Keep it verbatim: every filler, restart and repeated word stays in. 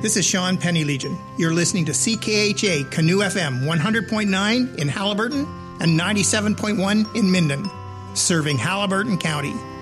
This is Sean Penny Legion. You're listening to C K H A Canoe F M one hundred point nine in Halliburton and ninety-seven point one in Minden, serving Halliburton County.